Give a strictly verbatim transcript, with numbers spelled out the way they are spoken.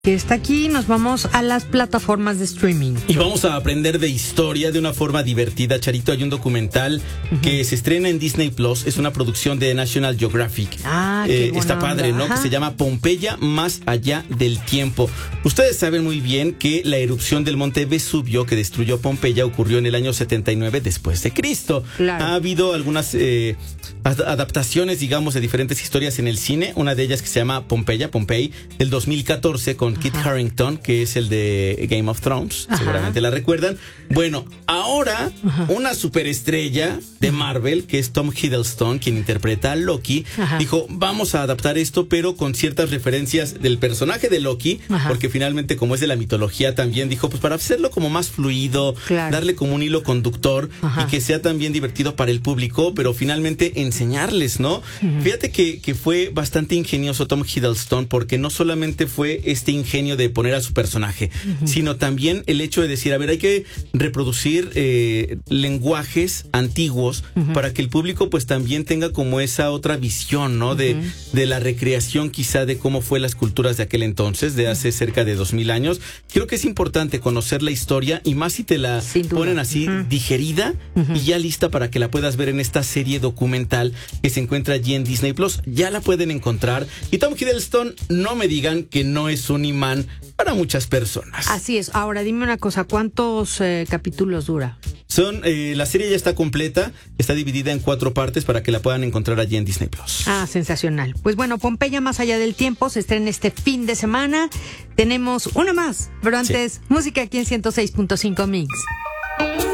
que está aquí, nos vamos a las plataformas de streaming. Y vamos a aprender de historia de una forma divertida, Charito. Hay un documental uh-huh. que se estrena en Disney Plus, es una producción de National Geographic. Ah, qué eh, Está padre, onda. ¿no? Ajá. Que se llama Pompeya más allá del tiempo. Ustedes saben muy bien que la erupción del monte Vesubio que destruyó Pompeya ocurrió en el año setenta y nueve después de Cristo. Claro. Ha habido algunas eh, ad- adaptaciones, digamos, de diferentes historias en el cine. Una de ellas que se llama Pompeya, Pompeii, del dos mil catorce con Kit Harington, que es el de Game of Thrones. Ajá. Seguramente la recuerdan. Bueno, ahora Ajá. una superestrella de Marvel, que es Tom Hiddleston, quien interpreta a Loki, Ajá. dijo, vamos a adaptar esto, pero con ciertas referencias del personaje de Loki, Ajá. porque finalmente, como es de la mitología, también dijo, pues para hacerlo como más fluido, claro. darle como un hilo conductor Ajá. y que sea también divertido para el público, pero finalmente enseñarles, ¿no? Uh-huh. Fíjate que, que fue bastante ingenioso Tom Hiddleston, porque no solamente fue este ingenio de poner a su personaje, uh-huh. sino también el hecho de decir, a ver, hay que reproducir eh, lenguajes antiguos uh-huh. para que el público pues también tenga como esa otra visión, ¿no? Uh-huh. De, de la recreación quizá de cómo fue las culturas de aquel entonces, de hace uh-huh. cerca de dos mil años. Creo que es importante conocer la historia y más si te la ponen así uh-huh. digerida uh-huh. y ya lista para que la puedas ver en esta serie documental que se encuentra allí en Disney Plus. Ya la pueden encontrar. Y Tom Hiddleston, no me digan que no es un imán para muchas personas. Así es. Ahora dime una cosa, ¿cuántos eh, capítulos dura? Son, eh, la serie ya está completa, está dividida en cuatro partes para que la puedan encontrar allí en Disney Plus. Ah, sensacional. Pues bueno, Pompeya más allá del tiempo se estrena este fin de semana. Tenemos una más, pero antes, sí. música aquí en ciento seis punto cinco Mix.